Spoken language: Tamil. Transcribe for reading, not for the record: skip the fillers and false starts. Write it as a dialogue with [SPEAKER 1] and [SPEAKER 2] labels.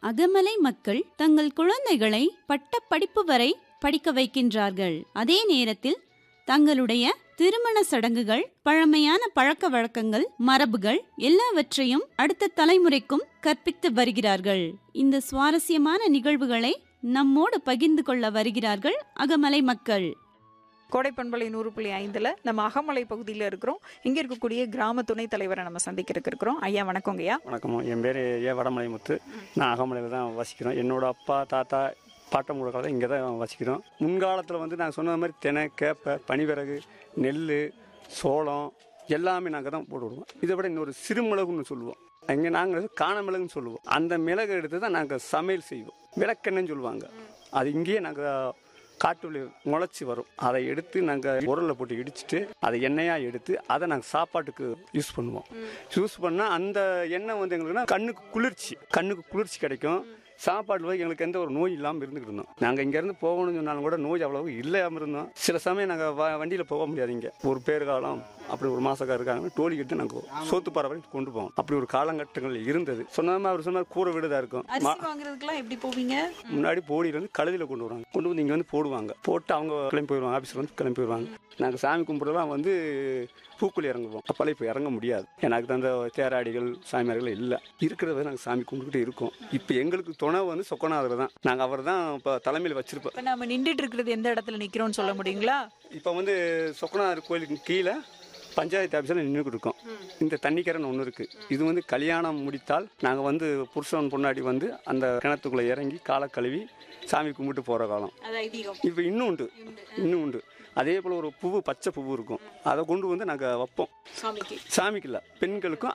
[SPEAKER 1] அகமலை மக்கள் தங்கள் குழந்தைகளை பட்ட படிப்பு வரை படிக்க வைக்கின்றார்கள். அதே நேரத்தில் தங்களுடைய திருமண சடங்குகள், பழமையான பழக்க வழக்கங்கள், மரபுகள் எல்லாவற்றையும் அடுத்த தலைமுறைக்கும் கற்பித்து வருகிறார்கள். இந்த சுவாரஸ்யமான நிகழ்வுகளை நம்மோடு பகிர்ந்து கொள்ள வருகிறார்கள் அகமலை மக்கள்.
[SPEAKER 2] கோடை பண்பலை 100.5 நம்ம அகமலை பகுதியில் இருக்கிறோம். இங்கே இருக்கக்கூடிய கிராம துணைத் தலைவரை நம்ம சந்திக்க இருக்கிறோம். ஐயா வணக்கங்க ஐயா.
[SPEAKER 3] வணக்கம். என் பேர் வடமலை முத்து. நான் அகமலையில் தான் வசிக்கிறோம். என்னோட அப்பா தாத்தா பாட்டம் முழக்கால இங்கே தான் வசிக்கிறோம். முன்காலத்தில் நாங்கள் சொன்ன மாதிரி தெனை, கேப்பை, பனிவிறகு, நெல், சோளம் எல்லாமே நாங்கள் தான் போட்டு விடுவோம். இதை விட இன்னொரு சிறுமிளகுன்னு சொல்லுவோம். இங்கே நாங்கள் காணமிளகுன்னு சொல்லுவோம். அந்த மிளகு எடுத்து தான் நாங்கள் சமையல் செய்வோம். விளக்கெண்ணன்னு சொல்லுவாங்க. அது இங்கேயே நாங்கள் காட்டுல முளைச்சி வரும். அதை எடுத்து நாங்கள் உரலில் போட்டு இடிச்சிட்டு அதை எண்ணெயாக எடுத்து அதை நாங்கள் சாப்பாட்டுக்கு யூஸ் பண்ணுவோம். யூஸ் பண்ணால் அந்த எண்ணெய் எங்களுக்குன்னா கண்ணுக்கு குளிர்ச்சி கிடைக்கும். சாப்பாடு போய் எங்களுக்கு எந்த ஒரு நோய் இல்லாமல் இருந்துக்கிட்டு இருந்தோம். நாங்கள் இங்கேருந்து போகணும்னு சொன்னாலும் கூட நோய் அவ்வளவு இல்லாமல் இருந்தோம். சில சமயம் நாங்கள் வண்டியில் போக முடியாது. இங்கே ஒரு பேர் காலம் அப்படி ஒரு மாசக்கார இருக்காங்க, டோலி கட்டு நாங்கள் சோத்து பாறை வரைக்கும் கொண்டு போவோம். அப்படி ஒரு காலகட்டங்கள் இருந்தது. சொன்னாமல் அவர் சொன்னார் கூரை வீடு தான் இருக்கும்.
[SPEAKER 2] வாங்குறதுக்குலாம் எப்படி போவீங்க?
[SPEAKER 3] முன்னாடி போடியிலேருந்து கழுதியில் கொண்டு வருவாங்க. கொண்டு வந்து இங்கே போடுவாங்க. போட்டு அவங்க கிளம்பி போயிடுவாங்க. ஆஃபீஸில் கிளம்பி போயிடுவாங்க. நாங்கள் சாமி கும்பிட்றதுலாம் பூக்குழி இறங்குவோம். அப்போல்லாம் இப்போ இறங்க முடியாது. எனக்கு தந்த தேராடிகள் சாமியார்கள் இல்லை. இருக்கிறத நாங்கள் சாமி கும்பிட்டுக்கிட்டு இருக்கோம். இப்போ எங்களுக்கு துணை சொக்கநாதர் தான். நாங்கள் அவர் தான் இப்போ தலைமையில் வச்சிருப்போம்.
[SPEAKER 2] இப்போ நம்ம நின்றுட்டு இருக்கிறது எந்த இடத்துல நிற்கிறோம்னு சொல்ல முடியுங்களா?
[SPEAKER 3] இப்போ சொக்கநாதர் கோயிலுக்கு கீழே பஞ்சாயத்து ஆஃபீஸில் நின்றுக்கிட்டு இருக்கோம். இந்த தண்ணிக்கரைன்னு ஒன்று இருக்குது. இது கல்யாணம் முடித்தால் நாங்கள் புருஷன் பொன்னாடி அந்த கிணத்துக்குள்ளே இறங்கி காலை கழுவி சாமி கும்பிட்டு போகிற காலம் இப்போ இன்னும் உண்டு. அதே போல் ஒரு பச்சை பூவு இருக்கும். அதை கொண்டு நாங்கள் வைப்போம். சாமிக்கு இல்லை, பெண்களுக்கும்